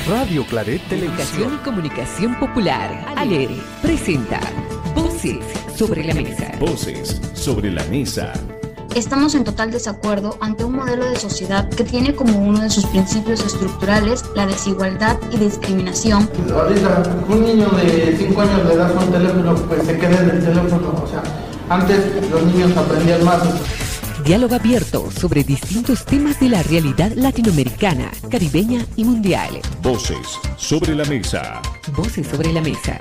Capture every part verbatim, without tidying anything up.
Radio Claret Televisión y Comunicación Popular, Alere, presenta Voces sobre la Mesa. Voces sobre la Mesa. Estamos en total desacuerdo ante un modelo de sociedad que tiene como uno de sus principios estructurales la desigualdad y discriminación. Ahorita un niño de cinco años le das un teléfono, pues se queda en el teléfono. O sea, antes los niños aprendían más. Diálogo abierto sobre distintos temas de la realidad latinoamericana, caribeña y mundial. Voces sobre la Mesa. Voces sobre la Mesa.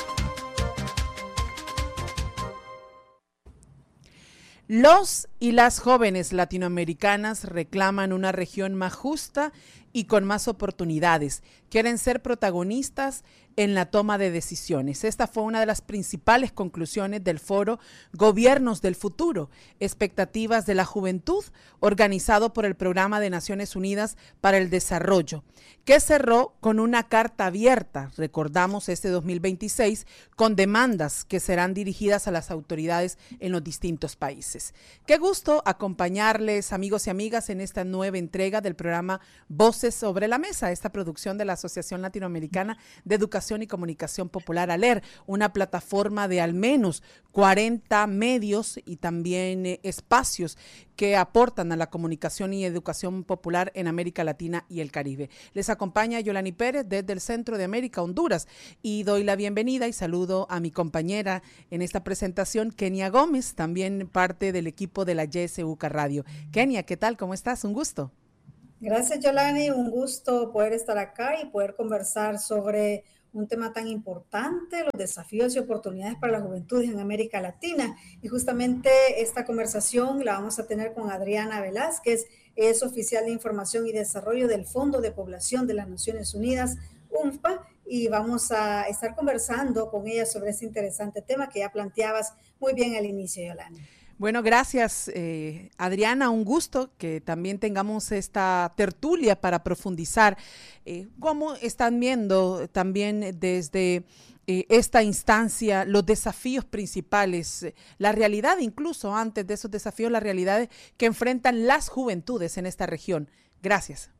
Los y las jóvenes latinoamericanas reclaman una región más justa y con más oportunidades. Quieren ser protagonistas en la toma de decisiones. Esta fue una de las principales conclusiones del foro Gobiernos del Futuro, Expectativas de la Juventud, organizado por el Programa de Naciones Unidas para el Desarrollo, que cerró con una carta abierta, recordamos este dos mil veintiséis, con demandas que serán dirigidas a las autoridades en los distintos países. Qué gusto acompañarles, amigos y amigas, en esta nueva entrega del programa Voces sobre la Mesa, esta producción de la Asociación Latinoamericana de Educación y Comunicación Popular, ALER, una plataforma de al menos cuarenta medios y también eh, espacios que aportan a la comunicación y educación popular en América Latina y el Caribe. Les acompaña Yolani Pérez desde el Centro de América, Honduras, y doy la bienvenida y saludo a mi compañera en esta presentación, Kenia Gómez, también parte del equipo de la Y S U C A Radio. Kenia, ¿qué tal? ¿Cómo estás? Un gusto. Gracias, Yolani. Un gusto poder estar acá y poder conversar sobre un tema tan importante, los desafíos y oportunidades para la juventud en América Latina. Y justamente esta conversación la vamos a tener con Adriana Velázquez, es oficial de Información y Desarrollo del Fondo de Población de las Naciones Unidas, UNFPA, y vamos a estar conversando con ella sobre este interesante tema que ya planteabas muy bien al inicio, Yolani. Bueno, gracias, eh, Adriana, un gusto que también tengamos esta tertulia para profundizar. Eh, ¿Cómo están viendo también desde eh, esta instancia los desafíos principales, eh, la realidad, incluso antes de esos desafíos, las realidades que enfrentan las juventudes en esta región? Gracias.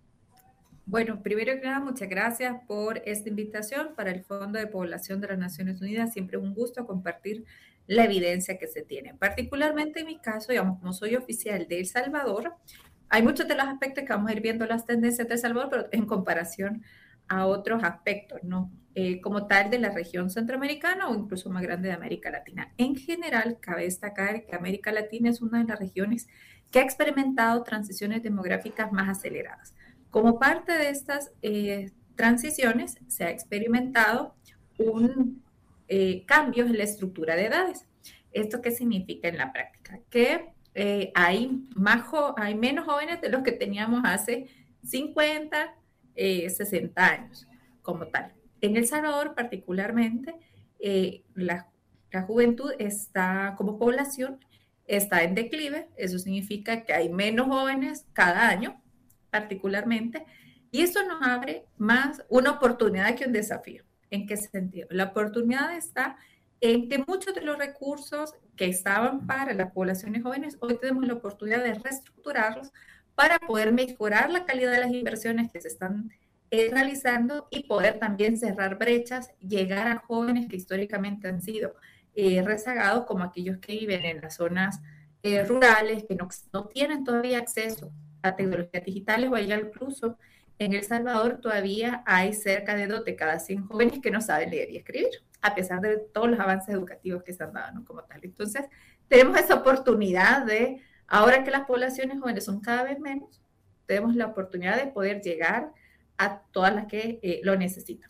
Bueno, primero que nada, muchas gracias por esta invitación para el Fondo de Población de las Naciones Unidas. Siempre es un gusto compartir la evidencia que se tiene. Particularmente en mi caso, digamos, como soy oficial de El Salvador, hay muchos de los aspectos que vamos a ir viendo las tendencias de El Salvador, pero en comparación a otros aspectos, ¿no? Eh, como tal de la región centroamericana o incluso más grande de América Latina. En general, cabe destacar que América Latina es una de las regiones que ha experimentado transiciones demográficas más aceleradas. Como parte de estas eh, transiciones, se ha experimentado un eh, cambios en la estructura de edades. ¿Esto qué significa en la práctica? Que eh, hay, más hay menos jóvenes de los que teníamos hace cincuenta, eh, sesenta años, como tal. En El Salvador, particularmente, eh, la, la juventud está, como población, está en declive. Eso significa que hay menos jóvenes cada año, particularmente, y esto nos abre más una oportunidad que un desafío. ¿En qué sentido? La oportunidad está en que muchos de los recursos que estaban para las poblaciones jóvenes, hoy tenemos la oportunidad de reestructurarlos para poder mejorar la calidad de las inversiones que se están eh, realizando y poder también cerrar brechas, llegar a jóvenes que históricamente han sido eh, rezagados, como aquellos que viven en las zonas eh, rurales, que no, no tienen todavía acceso a tecnologías digitales, o allá incluso en El Salvador todavía hay cerca de dos de cada cien jóvenes que no saben leer y escribir, a pesar de todos los avances educativos que se han dado, ¿no? Como tal. Entonces, tenemos esa oportunidad de, ahora que las poblaciones jóvenes son cada vez menos, tenemos la oportunidad de poder llegar a todas las que eh, lo necesitan.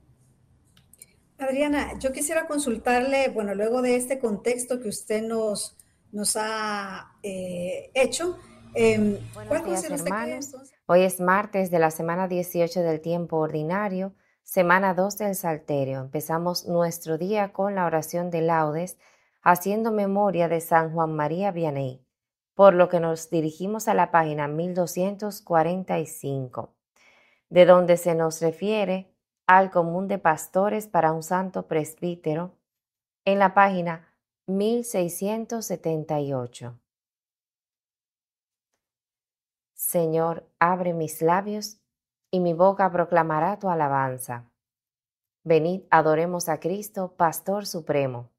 Adriana, yo quisiera consultarle, bueno, luego de este contexto que usted nos, nos ha eh, hecho, eh, ¿cuál considera usted que es, entonces? Hoy es martes de la semana dieciocho del tiempo ordinario, semana dos del Salterio. Empezamos nuestro día con la oración de laudes, haciendo memoria de San Juan María Vianney, por lo que nos dirigimos a la página mil doscientos cuarenta y cinco, de donde se nos refiere al común de pastores para un santo presbítero, en la página mil seiscientos setenta y ocho. Señor, abre mis labios y mi boca proclamará tu alabanza. Venid, adoremos a Cristo, Pastor Supremo.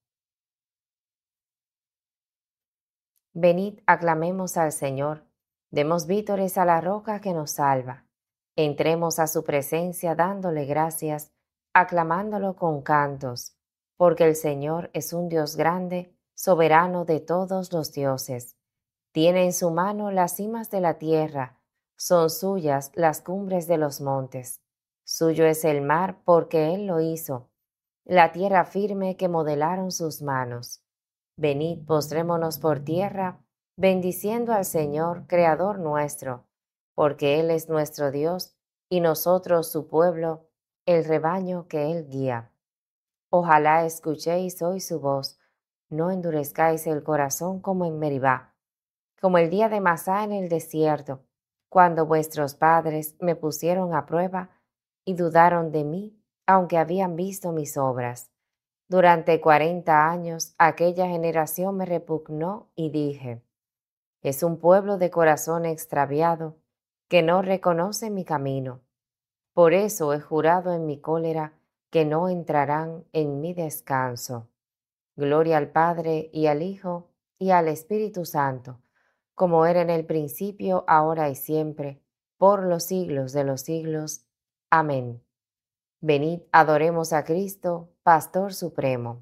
Venid, aclamemos al Señor, demos vítores a la roca que nos salva. Entremos a su presencia dándole gracias, aclamándolo con cantos, porque el Señor es un Dios grande, soberano de todos los dioses. Tiene en su mano las cimas de la tierra, son suyas las cumbres de los montes. Suyo es el mar porque Él lo hizo, la tierra firme que modelaron sus manos. Venid, postrémonos por tierra, bendiciendo al Señor, Creador nuestro, porque Él es nuestro Dios y nosotros su pueblo, el rebaño que Él guía. Ojalá escuchéis hoy su voz, no endurezcáis el corazón como en Meribá, como el día de Masá en el desierto, cuando vuestros padres me pusieron a prueba y dudaron de mí, aunque habían visto mis obras. Durante cuarenta años aquella generación me repugnó y dije, es un pueblo de corazón extraviado que no reconoce mi camino. Por eso he jurado en mi cólera que no entrarán en mi descanso. Gloria al Padre y al Hijo y al Espíritu Santo, como era en el principio, ahora y siempre, por los siglos de los siglos. Amén. Venid, adoremos a Cristo, Pastor Supremo.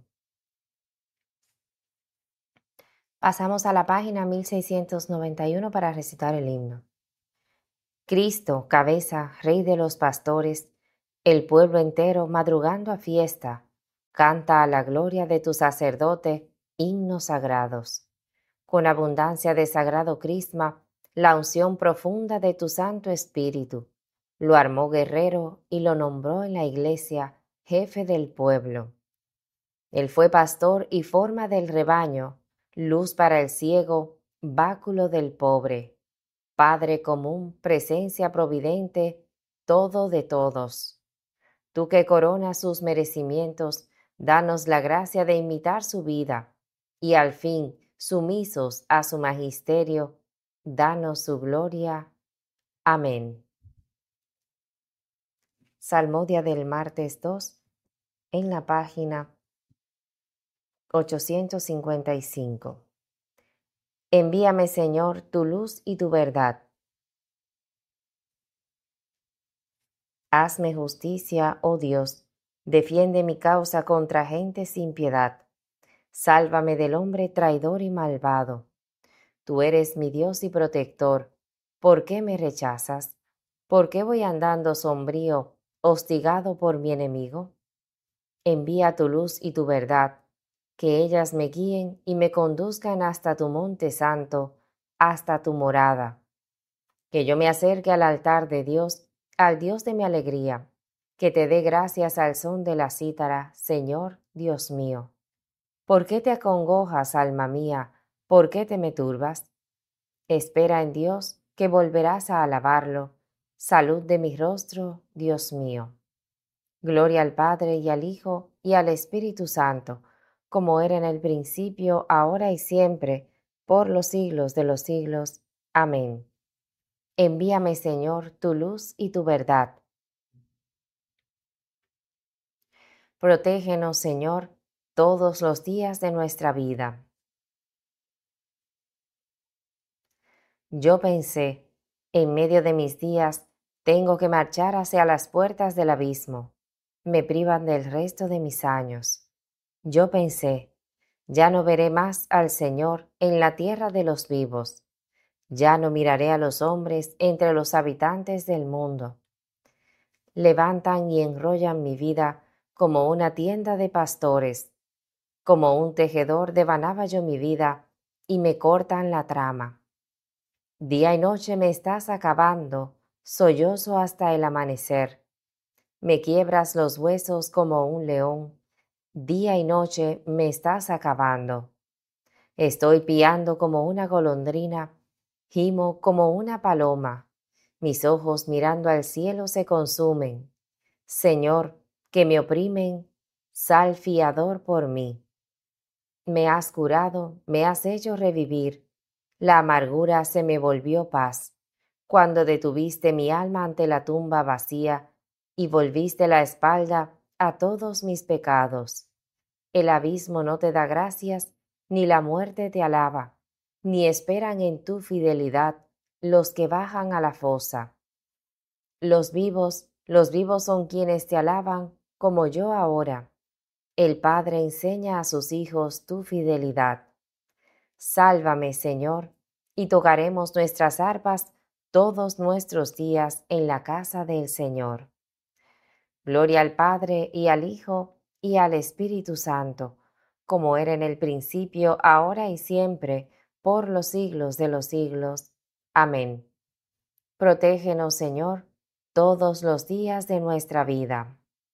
Pasamos a la página mil seiscientos noventa y uno para recitar el himno. Cristo, cabeza, Rey de los pastores, el pueblo entero madrugando a fiesta, canta a la gloria de tu sacerdote himnos sagrados. Con abundancia de sagrado crisma, la unción profunda de tu Santo Espíritu, lo armó guerrero y lo nombró en la iglesia jefe del pueblo. Él fue pastor y forma del rebaño, luz para el ciego, báculo del pobre, Padre común, presencia providente, todo de todos. Tú que coronas sus merecimientos, danos la gracia de imitar su vida y al fin, sumisos a su magisterio, danos su gloria. Amén. Salmodia del martes dos, en la página ochocientos cincuenta y cinco. Envíame, Señor, tu luz y tu verdad. Hazme justicia, oh Dios, defiende mi causa contra gente sin piedad. Sálvame del hombre traidor y malvado. Tú eres mi Dios y protector. ¿Por qué me rechazas? ¿Por qué voy andando sombrío, hostigado por mi enemigo? Envía tu luz y tu verdad, que ellas me guíen y me conduzcan hasta tu monte santo, hasta tu morada. Que yo me acerque al altar de Dios, al Dios de mi alegría, que te dé gracias al son de la cítara, Señor Dios mío. ¿Por qué te acongojas, alma mía? ¿Por qué te me turbas? Espera en Dios, que volverás a alabarlo. Salud de mi rostro, Dios mío. Gloria al Padre y al Hijo y al Espíritu Santo, como era en el principio, ahora y siempre, por los siglos de los siglos. Amén. Envíame, Señor, tu luz y tu verdad. Protégenos, Señor, todos los días de nuestra vida. Yo pensé, en medio de mis días, tengo que marchar hacia las puertas del abismo. Me privan del resto de mis años. Yo pensé, ya no veré más al Señor en la tierra de los vivos. Ya no miraré a los hombres entre los habitantes del mundo. Levantan y enrollan mi vida como una tienda de pastores. Como un tejedor devanaba yo mi vida y me cortan la trama. Día y noche me estás acabando, sollozo hasta el amanecer. Me quiebras los huesos como un león. Día y noche me estás acabando. Estoy piando como una golondrina, gimo como una paloma. Mis ojos mirando al cielo se consumen. Señor, que me oprimen, sal fiador por mí. Me has curado, me has hecho revivir. La amargura se me volvió paz. cuando detuviste mi alma ante la tumba vacía y volviste la espalda a todos mis pecados. El abismo no te da gracias, ni la muerte te alaba, ni esperan en tu fidelidad los que bajan a la fosa. Los vivos, los vivos son quienes te alaban, como yo ahora. El Padre enseña a sus hijos tu fidelidad. Sálvame, Señor, y tocaremos nuestras arpas todos nuestros días en la casa del Señor. Gloria al Padre, y al Hijo, y al Espíritu Santo, como era en el principio, ahora y siempre, por los siglos de los siglos. Amén. Protégenos, Señor, todos los días de nuestra vida.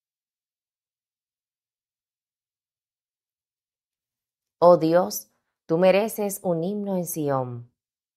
Oh Dios, tú mereces un himno en Sión.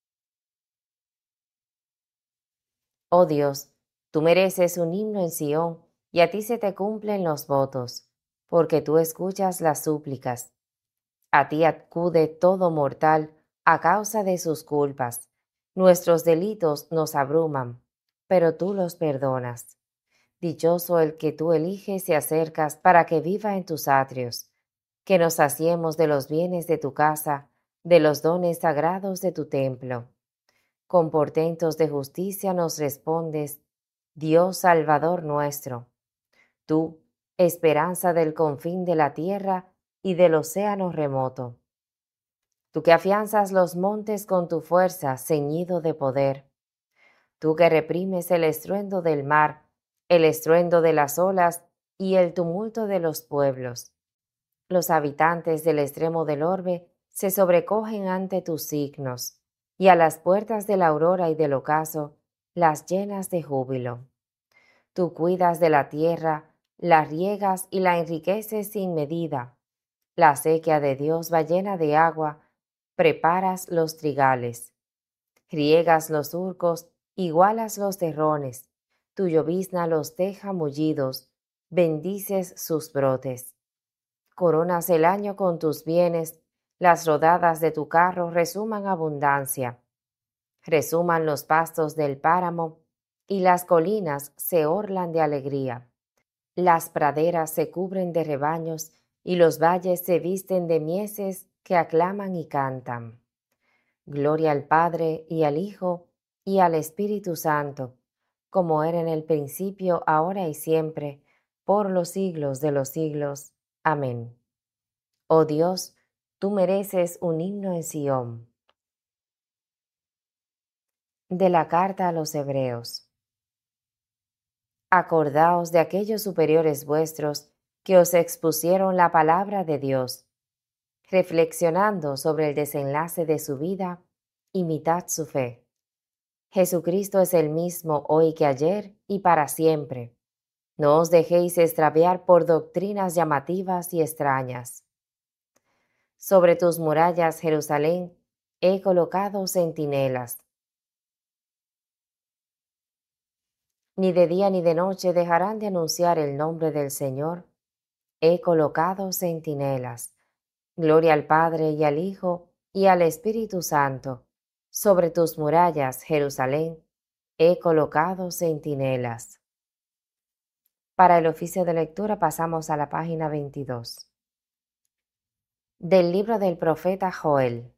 Oh Dios, tú mereces un himno en Sión, y a ti se te cumplen los votos, porque tú escuchas las súplicas. A ti acude todo mortal a causa de sus culpas. Nuestros delitos nos abruman, pero tú los perdonas. Dichoso el que tú eliges y acercas para que viva en tus atrios. Que nos saciemos de los bienes de tu casa, de los dones sagrados de tu templo. Con portentos de justicia nos respondes, Dios Salvador nuestro. Tú, esperanza del confín de la tierra y del océano remoto. Tú que afianzas los montes con tu fuerza, ceñido de poder. Tú que reprimes el estruendo del mar, el estruendo de las olas y el tumulto de los pueblos. Los habitantes del extremo del orbe se sobrecogen ante tus signos, y a las puertas de la aurora y del ocaso las llenas de júbilo. Tú cuidas de la tierra, la riegas y la enriqueces sin medida. La acequia de Dios va llena de agua, preparas los trigales. Riegas los surcos, igualas los terrones, tu llovizna los deja mullidos, bendices sus brotes. Coronas el año con tus bienes, las rodadas de tu carro resuman abundancia. Resuman los pastos del páramo, y las colinas se orlan de alegría. Las praderas se cubren de rebaños, y los valles se visten de mieses que aclaman y cantan. Gloria al Padre, y al Hijo, y al Espíritu Santo, como era en el principio, ahora y siempre, por los siglos de los siglos. Amén. Oh Dios, tú mereces un himno en Sión. De la carta a los Hebreos. Acordaos de aquellos superiores vuestros que os expusieron la palabra de Dios. Reflexionando sobre el desenlace de su vida, imitad su fe. Jesucristo es el mismo hoy que ayer y para siempre. No os dejéis extraviar por doctrinas llamativas y extrañas. Sobre tus murallas, Jerusalén, he colocado centinelas. Ni de día ni de noche dejarán de anunciar el nombre del Señor. He colocado centinelas. Gloria al Padre y al Hijo y al Espíritu Santo. Sobre tus murallas, Jerusalén, he colocado centinelas. Para el oficio de lectura pasamos a la página veintidós. Del libro del profeta Joel.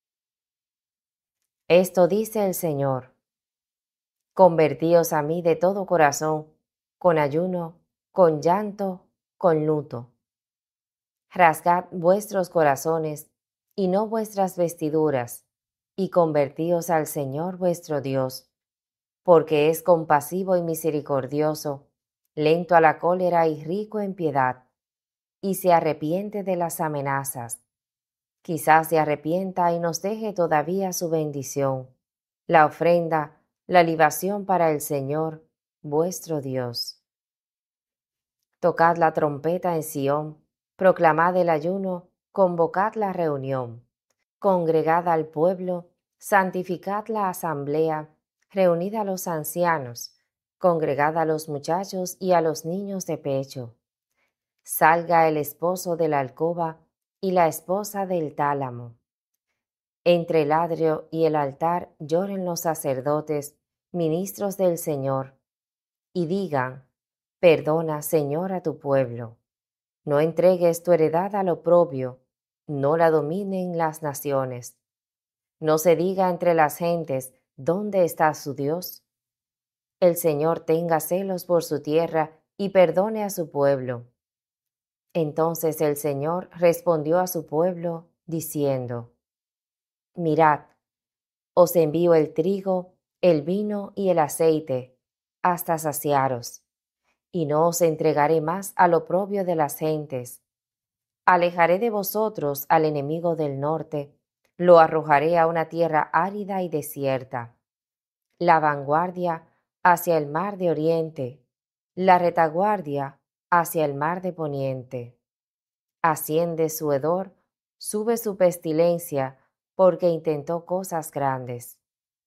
Esto dice el Señor: Convertíos a mí de todo corazón, con ayuno, con llanto, con luto. Rasgad vuestros corazones, y no vuestras vestiduras, y convertíos al Señor vuestro Dios, porque es compasivo y misericordioso, lento a la cólera y rico en piedad, y se arrepiente de las amenazas. Quizás se arrepienta y nos deje todavía su bendición, la ofrenda, la libación para el Señor, vuestro Dios. Tocad la trompeta en Sión, proclamad el ayuno, convocad la reunión, congregad al pueblo, santificad la asamblea, reunid a los ancianos, congregad a los muchachos y a los niños de pecho. Salga el esposo de la alcoba y la esposa del tálamo. Entre el adrio y el altar lloren los sacerdotes ministros del Señor, y digan, perdona, Señor, a tu pueblo. No entregues tu heredad al oprobio, no la dominen las naciones. No se diga entre las gentes, ¿dónde está su Dios? El Señor tenga celos por su tierra y perdone a su pueblo. Entonces el Señor respondió a su pueblo, diciendo, mirad, os envío el trigo, el vino y el aceite, hasta saciaros, y no os entregaré más al oprobio de las gentes. Alejaré de vosotros al enemigo del norte, lo arrojaré a una tierra árida y desierta. La vanguardia hacia el mar de oriente, la retaguardia hacia el mar de poniente. Asciende su hedor, sube su pestilencia, porque intentó cosas grandes.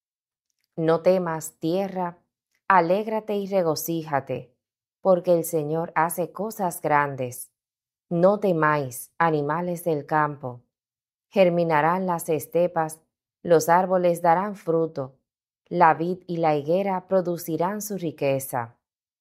No temas, tierra, alégrate y regocíjate, porque el Señor hace cosas grandes. No temáis, animales del campo. Germinarán las estepas, los árboles darán fruto, la vid y la higuera producirán su riqueza.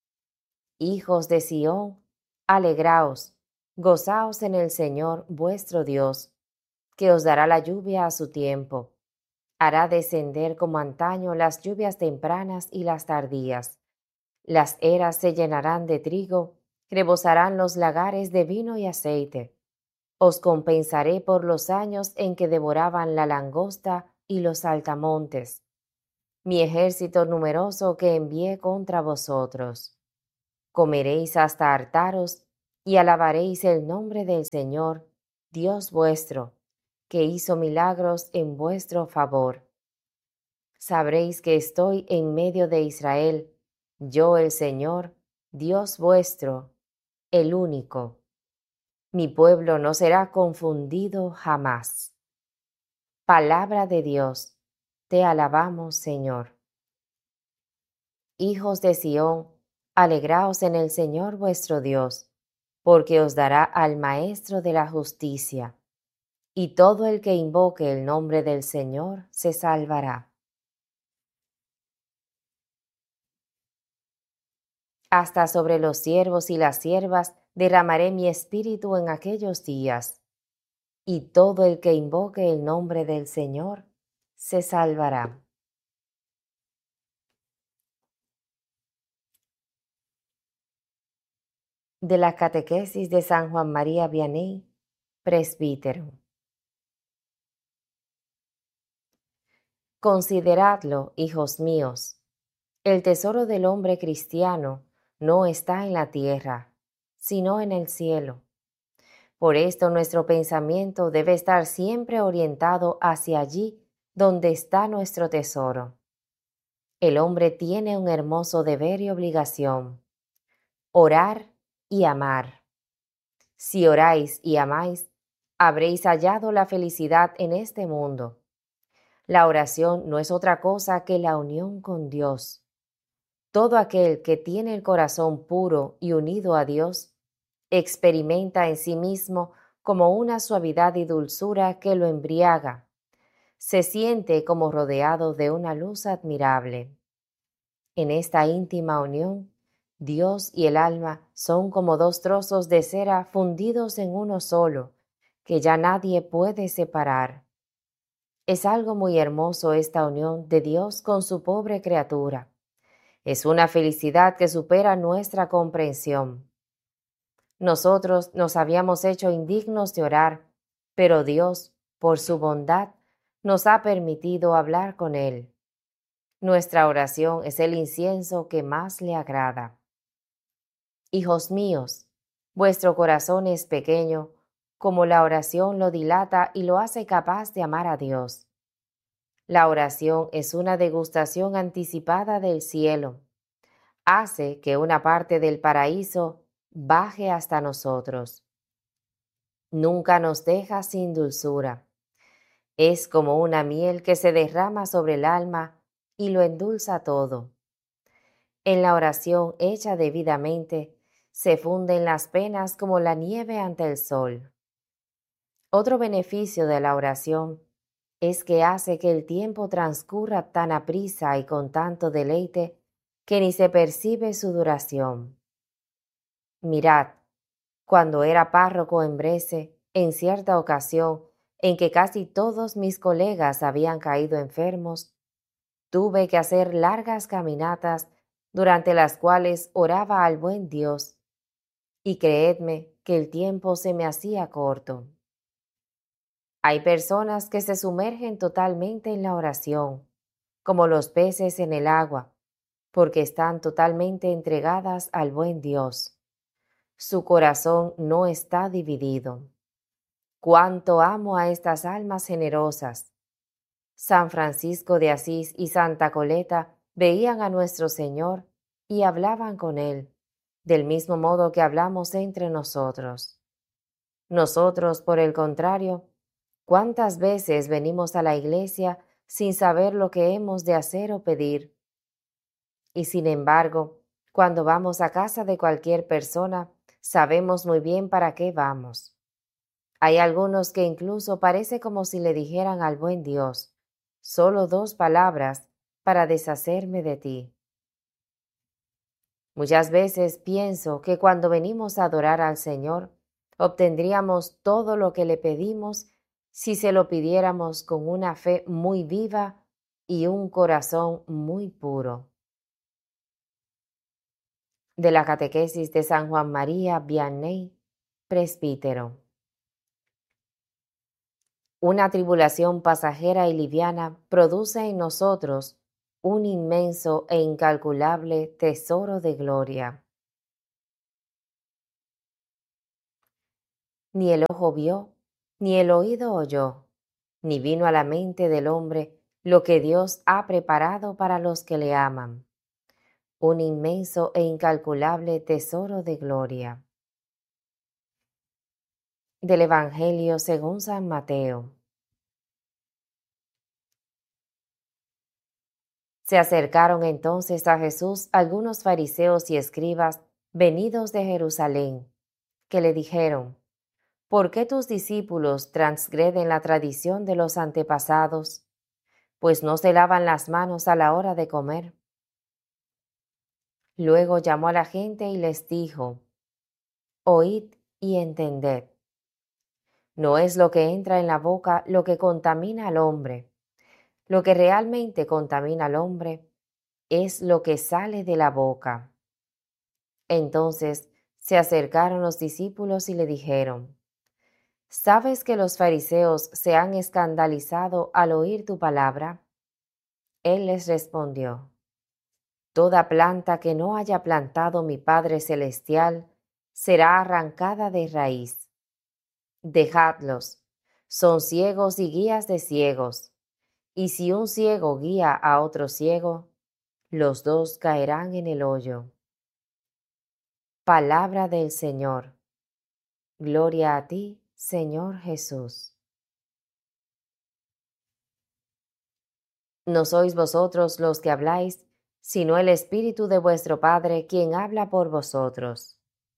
Hijos de Sión, alegraos, gozaos en el Señor vuestro Dios, que os dará la lluvia a su tiempo. Hará descender como antaño las lluvias tempranas y las tardías. Las eras se llenarán de trigo, rebosarán los lagares de vino y aceite. Os compensaré por los años en que devoraban la langosta y los saltamontes, mi ejército numeroso que envié contra vosotros. Comeréis hasta hartaros y alabaréis el nombre del Señor, Dios vuestro, que hizo milagros en vuestro favor. Sabréis que estoy en medio de Israel, yo el Señor, Dios vuestro, el único. Mi pueblo no será confundido jamás. Palabra de Dios, te alabamos, Señor. Hijos de Sión, alegraos en el Señor vuestro Dios, porque os dará al Maestro de la justicia, y todo el que invoque el nombre del Señor se salvará. Hasta sobre los siervos y las siervas derramaré mi espíritu en aquellos días, y todo el que invoque el nombre del Señor se salvará. De la Catequesis de San Juan María Vianney, presbítero. Consideradlo, hijos míos, el tesoro del hombre cristiano no está en la tierra, sino en el cielo. Por esto nuestro pensamiento debe estar siempre orientado hacia allí donde está nuestro tesoro. El hombre tiene un hermoso deber y obligación: orar y amar. Si oráis y amáis, habréis hallado la felicidad en este mundo. La oración no es otra cosa que la unión con Dios. Todo aquel que tiene el corazón puro y unido a Dios, experimenta en sí mismo como una suavidad y dulzura que lo embriaga. Se siente como rodeado de una luz admirable. En esta íntima unión, Dios y el alma son como dos trozos de cera fundidos en uno solo, que ya nadie puede separar. Es algo muy hermoso esta unión de Dios con su pobre criatura. Es una felicidad que supera nuestra comprensión. Nosotros nos habíamos hecho indignos de orar, pero Dios, por su bondad, nos ha permitido hablar con Él. Nuestra oración es el incienso que más le agrada. Hijos míos, vuestro corazón es pequeño, como la oración lo dilata y lo hace capaz de amar a Dios. La oración es una degustación anticipada del cielo. Hace que una parte del paraíso baje hasta nosotros. Nunca nos deja sin dulzura. Es como una miel que se derrama sobre el alma y lo endulza todo. En la oración hecha debidamente, se funden las penas como la nieve ante el sol. Otro beneficio de la oración es que hace que el tiempo transcurra tan aprisa y con tanto deleite que ni se percibe su duración. Mirad, cuando era párroco en Bresse, en cierta ocasión en que casi todos mis colegas habían caído enfermos, tuve que hacer largas caminatas durante las cuales oraba al buen Dios, y creedme que el tiempo se me hacía corto. Hay personas que se sumergen totalmente en la oración, como los peces en el agua, porque están totalmente entregadas al buen Dios. Su corazón no está dividido. ¡Cuánto amo a estas almas generosas! San Francisco de Asís y Santa Coleta veían a nuestro Señor y hablaban con Él, del mismo modo que hablamos entre nosotros. Nosotros, por el contrario, ¿cuántas veces venimos a la iglesia sin saber lo que hemos de hacer o pedir? Y sin embargo, cuando vamos a casa de cualquier persona, sabemos muy bien para qué vamos. Hay algunos que incluso parece como si le dijeran al buen Dios, solo dos palabras para deshacerme de ti. Muchas veces pienso que cuando venimos a adorar al Señor, obtendríamos todo lo que le pedimos si se lo pidiéramos con una fe muy viva y un corazón muy puro. De la Catequesis de San Juan María Vianney, presbítero. Una tribulación pasajera y liviana produce en nosotros un inmenso e incalculable tesoro de gloria. Ni el ojo vio, ni el oído oyó, ni vino a la mente del hombre lo que Dios ha preparado para los que le aman. Un inmenso e incalculable tesoro de gloria. Del Evangelio según San Mateo. Se acercaron entonces a Jesús algunos fariseos y escribas venidos de Jerusalén, que le dijeron: ¿Por qué tus discípulos transgreden la tradición de los antepasados? Pues no se lavan las manos a la hora de comer. Luego llamó a la gente y les dijo: Oíd y entended. No es lo que entra en la boca lo que contamina al hombre. Lo que realmente contamina al hombre es lo que sale de la boca. Entonces se acercaron los discípulos y le dijeron: ¿Sabes que los fariseos se han escandalizado al oír tu palabra? Él les respondió: Toda planta que no haya plantado mi Padre Celestial será arrancada de raíz. Dejadlos, son ciegos y guías de ciegos, y si un ciego guía a otro ciego, los dos caerán en el hoyo. Palabra del Señor. Gloria a ti, Señor Jesús. No sois vosotros los que habláis, sino el Espíritu de vuestro Padre quien habla por vosotros.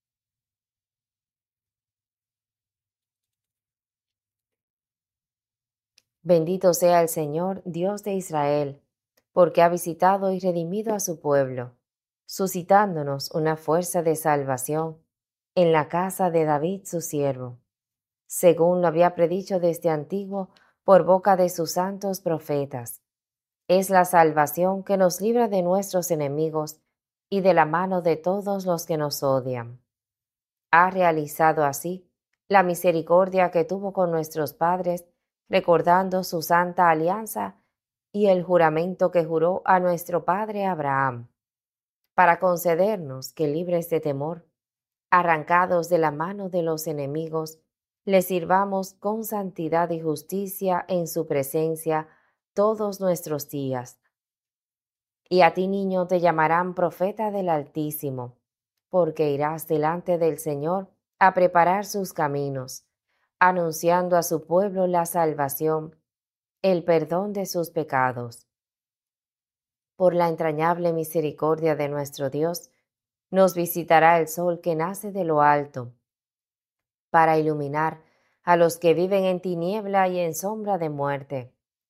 Bendito sea el Señor, Dios de Israel, porque ha visitado y redimido a su pueblo, suscitándonos una fuerza de salvación en la casa de David su siervo, según lo había predicho desde antiguo por boca de sus santos profetas. Es la salvación que nos libra de nuestros enemigos y de la mano de todos los que nos odian. Ha realizado así la misericordia que tuvo con nuestros padres, recordando su santa alianza y el juramento que juró a nuestro padre Abraham, para concedernos que, libres de temor, arrancados de la mano de los enemigos, le sirvamos con santidad y justicia en su presencia todos nuestros días. Y a ti, niño, te llamarán profeta del Altísimo, porque irás delante del Señor a preparar sus caminos, anunciando a su pueblo la salvación, el perdón de sus pecados. Por la entrañable misericordia de nuestro Dios, nos visitará el sol que nace de lo alto, para iluminar a los que viven en tiniebla y en sombra de muerte,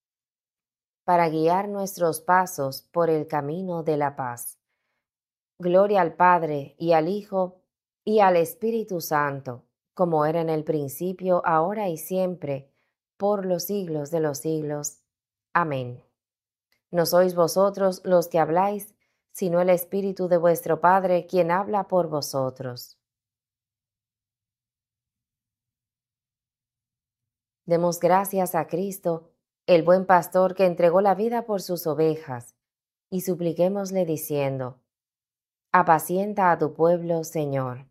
para guiar nuestros pasos por el camino de la paz. Gloria al Padre, y al Hijo, y al Espíritu Santo, como era en el principio, ahora y siempre, por los siglos de los siglos. Amén. No sois vosotros los que habláis, sino el Espíritu de vuestro Padre, quien habla por vosotros. Demos gracias a Cristo, el buen pastor que entregó la vida por sus ovejas, y supliquémosle diciendo: apacienta a tu pueblo, Señor.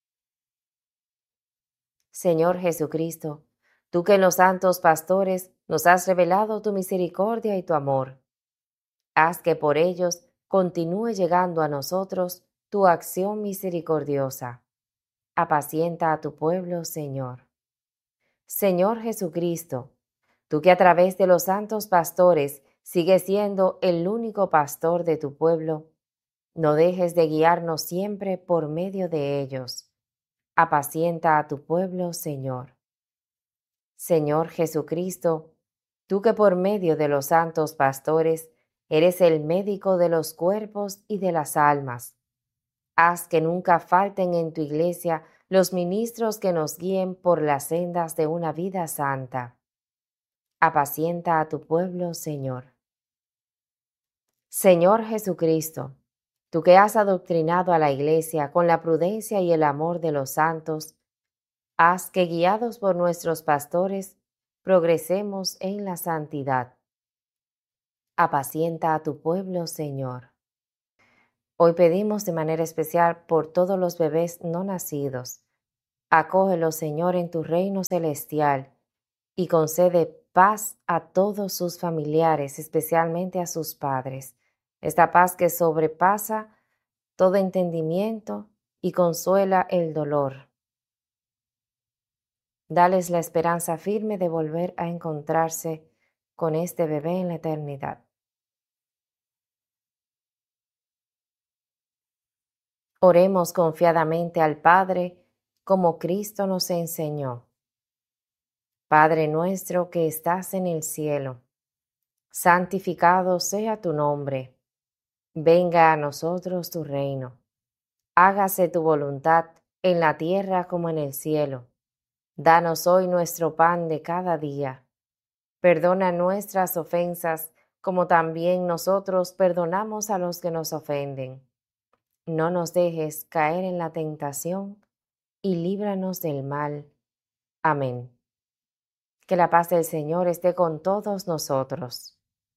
Señor Jesucristo, tú que en los santos pastores nos has revelado tu misericordia y tu amor, haz que por ellos continúe llegando a nosotros tu acción misericordiosa. Apacienta a tu pueblo, Señor. Señor Jesucristo, tú que a través de los santos pastores sigues siendo el único pastor de tu pueblo, no dejes de guiarnos siempre por medio de ellos. Apacienta a tu pueblo, Señor. Señor Jesucristo, tú que por medio de los santos pastores eres el médico de los cuerpos y de las almas, haz que nunca falten en tu iglesia los ministros que nos guíen por las sendas de una vida santa. Apacienta a tu pueblo, Señor. Señor Jesucristo, tú que has adoctrinado a la iglesia con la prudencia y el amor de los santos, haz que guiados por nuestros pastores progresemos en la santidad. Apacienta a tu pueblo, Señor. Hoy pedimos de manera especial por todos los bebés no nacidos. Acógelos, Señor, en tu reino celestial y concede paz a todos sus familiares, especialmente a sus padres. Esta paz que sobrepasa todo entendimiento y consuela el dolor. Dales la esperanza firme de volver a encontrarse con este bebé en la eternidad. Oremos confiadamente al Padre, como Cristo nos enseñó. Padre nuestro que estás en el cielo, santificado sea tu nombre. Venga a nosotros tu reino. Hágase tu voluntad en la tierra como en el cielo. Danos hoy nuestro pan de cada día. Perdona nuestras ofensas, como también nosotros perdonamos a los que nos ofenden. No nos dejes caer en la tentación, y líbranos del mal. Amén. Que la paz del Señor esté con todos nosotros.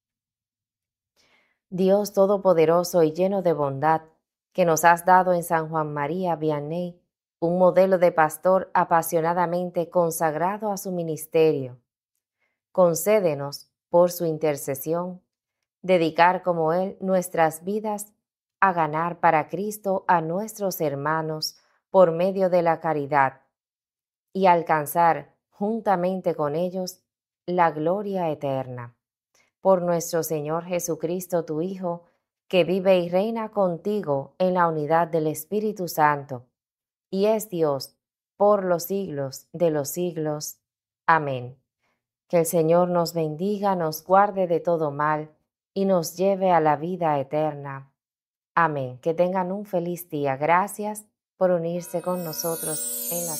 Dios Todopoderoso y lleno de bondad, que nos has dado en San Juan María Vianney, un modelo de pastor apasionadamente consagrado a su ministerio, concédenos, por su intercesión, dedicar como Él nuestras vidas a ganar para Cristo a nuestros hermanos por medio de la caridad y alcanzar juntamente con ellos la gloria eterna. Por nuestro Señor Jesucristo, tu Hijo, que vive y reina contigo en la unidad del Espíritu Santo, y es Dios por los siglos de los siglos. Amén. Que el Señor nos bendiga, nos guarde de todo mal y nos lleve a la vida eterna. Amén. Que tengan un feliz día. Gracias por unirse con nosotros en la